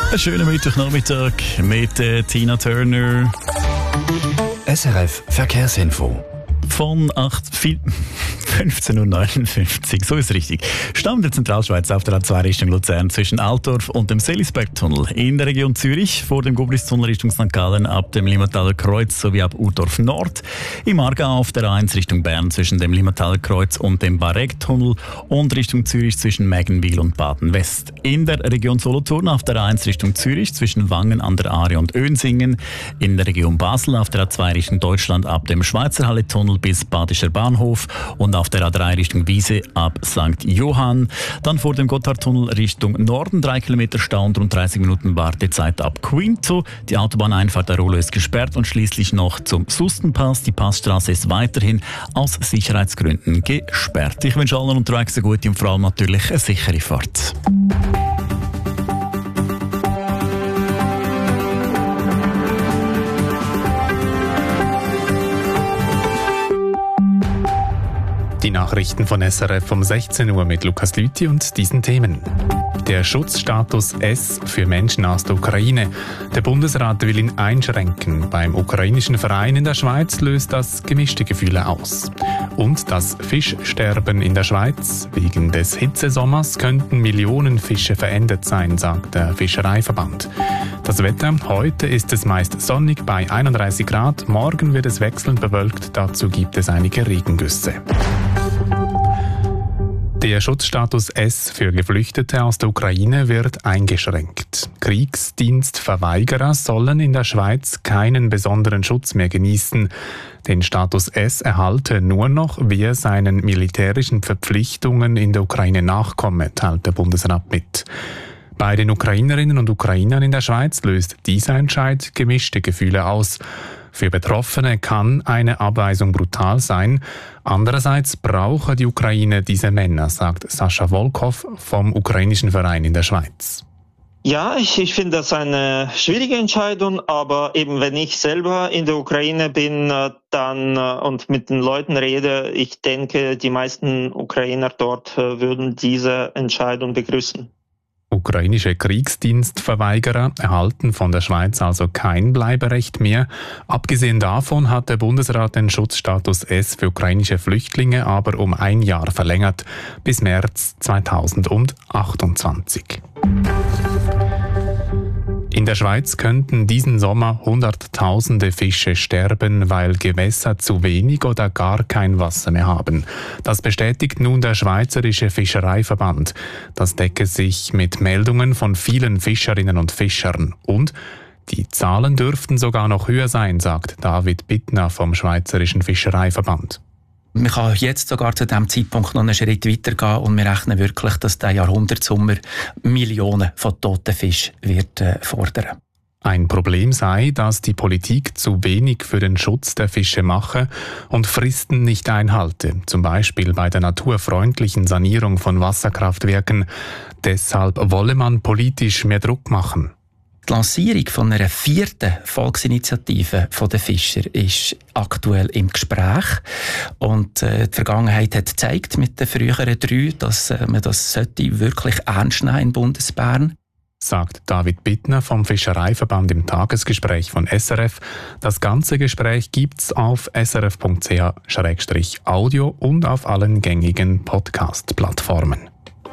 Einen schönen Mittwochnachmittag mit Tina Turner. SRF Verkehrsinfo. Von 15.59 Uhr, so ist richtig. Stamm der Zentralschweiz auf der A2 Richtung Luzern zwischen Altdorf und dem Seelisbergtunnel. In der Region Zürich vor dem Gubristunnel Richtung St. Gallen ab dem Limmataler Kreuz sowie ab Urdorf Nord. Im Aargau auf der A1 Richtung Bern zwischen dem Limmataler Kreuz und dem Baregtunnel und Richtung Zürich zwischen Mägenwil und Baden West. In der Region Solothurn auf der A1 Richtung Zürich zwischen Wangen an der Aare und Önsingen. In der Region Basel auf der A2 Richtung Deutschland ab dem Schweizerhalle-Tunnel bis Badischer Bahnhof und auf der A3 Richtung Wiese ab St. Johann. Dann vor dem Gotthardtunnel Richtung Norden 3 Kilometer Stau und rund 30 Minuten Wartezeit ab Quinto. Die Autobahneinfahrt der Rolo ist gesperrt und schließlich noch zum Sustenpass. Die Passstraße ist weiterhin aus Sicherheitsgründen gesperrt. Ich wünsche allen unterwegs eine gute und vor allem natürlich eine sichere Fahrt. Die Nachrichten von SRF um 16 Uhr mit Lukas Lüthi und diesen Themen. Der Schutzstatus S für Menschen aus der Ukraine. Der Bundesrat will ihn einschränken. Beim ukrainischen Verein in der Schweiz löst das gemischte Gefühle aus. Und das Fischsterben in der Schweiz. Wegen des Hitzesommers könnten Millionen Fische verendet sein, sagt der Fischereiverband. Das Wetter. Heute ist es meist sonnig bei 31 Grad. Morgen wird es wechselnd bewölkt. Dazu gibt es einige Regengüsse. Der Schutzstatus S für Geflüchtete aus der Ukraine wird eingeschränkt. Kriegsdienstverweigerer sollen in der Schweiz keinen besonderen Schutz mehr genießen. Den Status S erhalte nur noch, wer seinen militärischen Verpflichtungen in der Ukraine nachkomme, teilt der Bundesrat mit. Bei den Ukrainerinnen und Ukrainern in der Schweiz löst dieser Entscheid gemischte Gefühle aus. Für Betroffene kann eine Abweisung brutal sein. Andererseits brauche die Ukraine diese Männer, sagt Sascha Volkov vom ukrainischen Verein in der Schweiz. Ja, ich finde das eine schwierige Entscheidung, aber eben wenn ich selber in der Ukraine bin dann und mit den Leuten rede, ich denke, die meisten Ukrainer dort würden diese Entscheidung begrüßen. Ukrainische Kriegsdienstverweigerer erhalten von der Schweiz also kein Bleiberecht mehr. Abgesehen davon hat der Bundesrat den Schutzstatus S für ukrainische Flüchtlinge aber um 1 Jahr verlängert, bis März 2028. In der Schweiz könnten diesen Sommer Hunderttausende Fische sterben, weil Gewässer zu wenig oder gar kein Wasser mehr haben. Das bestätigt nun der Schweizerische Fischereiverband. Das decke sich mit Meldungen von vielen Fischerinnen und Fischern. Und die Zahlen dürften sogar noch höher sein, sagt David Bittner vom Schweizerischen Fischereiverband. Man kann jetzt sogar zu diesem Zeitpunkt noch einen Schritt weiter gehen und wir rechnen wirklich, dass der Jahrhundertsommer Millionen von toten Fischen wird fordern. Ein Problem sei, dass die Politik zu wenig für den Schutz der Fische mache und Fristen nicht einhalte, zum Beispiel bei der naturfreundlichen Sanierung von Wasserkraftwerken. Deshalb wolle man politisch mehr Druck machen. Die Lancierung von einer 4. Volksinitiative der Fischer ist aktuell im Gespräch. Und die Vergangenheit hat gezeigt mit den früheren 3, dass man das wirklich ernst nehmen in Bundesbern. Sagt David Bittner vom Fischereiverband im Tagesgespräch von SRF. Das ganze Gespräch gibt's auf srf.ch/audio und auf allen gängigen Podcast-Plattformen.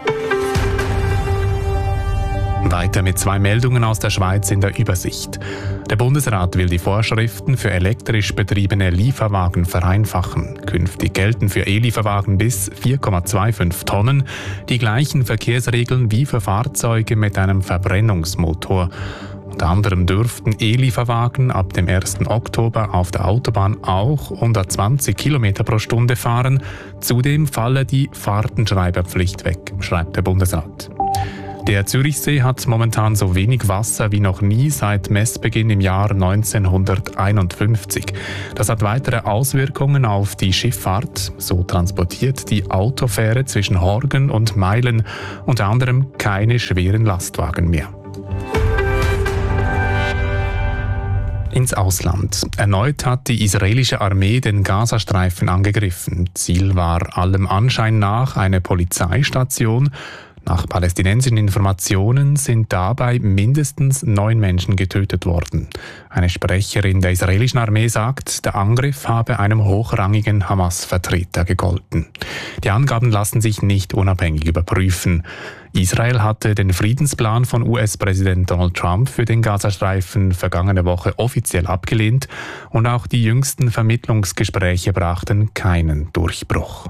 Weiter mit 2 Meldungen aus der Schweiz in der Übersicht. Der Bundesrat will die Vorschriften für elektrisch betriebene Lieferwagen vereinfachen. Künftig gelten für E-Lieferwagen bis 4,25 Tonnen die gleichen Verkehrsregeln wie für Fahrzeuge mit einem Verbrennungsmotor. Unter anderem dürften E-Lieferwagen ab dem 1. Oktober auf der Autobahn auch 120 km pro Stunde fahren. Zudem falle die Fahrtenschreiberpflicht weg, schreibt der Bundesrat. Der Zürichsee hat momentan so wenig Wasser wie noch nie seit Messbeginn im Jahr 1951. Das hat weitere Auswirkungen auf die Schifffahrt. So transportiert die Autofähre zwischen Horgen und Meilen unter anderem keine schweren Lastwagen mehr. Ins Ausland. Erneut hat die israelische Armee den Gazastreifen angegriffen. Ziel war allem Anschein nach eine Polizeistation. Nach palästinensischen Informationen sind dabei mindestens 9 Menschen getötet worden. Eine Sprecherin der israelischen Armee sagt, der Angriff habe einem hochrangigen Hamas-Vertreter gegolten. Die Angaben lassen sich nicht unabhängig überprüfen. Israel hatte den Friedensplan von US-Präsident Donald Trump für den Gazastreifen vergangene Woche offiziell abgelehnt und auch die jüngsten Vermittlungsgespräche brachten keinen Durchbruch.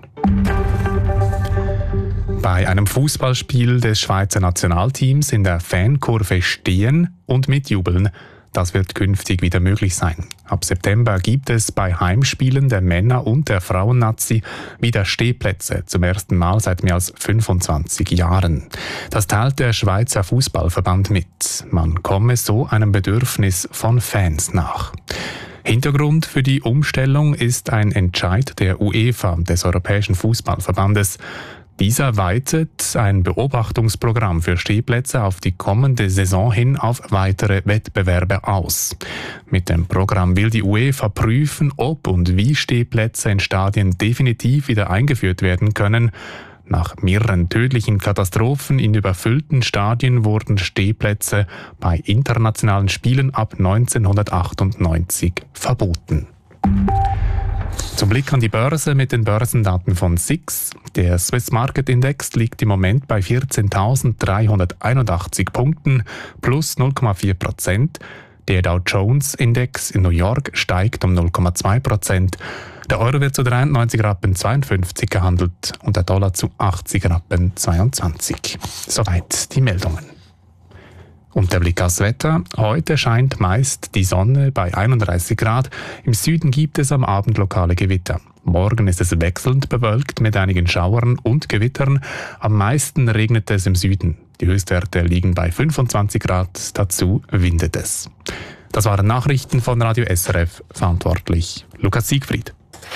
Bei einem Fußballspiel des Schweizer Nationalteams in der Fankurve stehen und mitjubeln, das wird künftig wieder möglich sein. Ab September gibt es bei Heimspielen der Männer- und der Frauen-Nazi wieder Stehplätze, zum ersten Mal seit mehr als 25 Jahren. Das teilt der Schweizer Fußballverband mit. Man komme so einem Bedürfnis von Fans nach. Hintergrund für die Umstellung ist ein Entscheid der UEFA, des Europäischen Fußballverbandes. Dieser weitet ein Beobachtungsprogramm für Stehplätze auf die kommende Saison hin auf weitere Wettbewerbe aus. Mit dem Programm will die UEFA prüfen, ob und wie Stehplätze in Stadien definitiv wieder eingeführt werden können. Nach mehreren tödlichen Katastrophen in überfüllten Stadien wurden Stehplätze bei internationalen Spielen ab 1998 verboten. Zum Blick an die Börse mit den Börsendaten von SIX. Der Swiss Market Index liegt im Moment bei 14.381 Punkten, plus 0,4%. Der Dow Jones Index in New York steigt um 0,2%. Der Euro wird zu 93,52 gehandelt und der Dollar zu 80,22. Soweit die Meldungen. Und der Blick aufs Wetter. Heute scheint meist die Sonne bei 31 Grad. Im Süden gibt es am Abend lokale Gewitter. Morgen ist es wechselnd bewölkt mit einigen Schauern und Gewittern. Am meisten regnet es im Süden. Die Höchstwerte liegen bei 25 Grad. Dazu windet es. Das waren Nachrichten von Radio SRF. Verantwortlich Lukas Siegfried.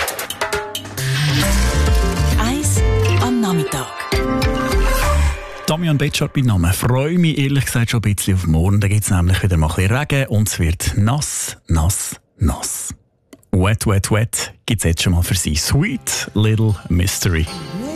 Eis am Nachmittag. Damian Betschart bei Namen. Freue mich ehrlich gesagt schon ein bisschen auf morgen. Da gibt es nämlich wieder mal ein bisschen Regen und es wird nass, nass, nass. Wet, wet, wet gibt es jetzt schon mal für Sie. Sweet Little Mystery.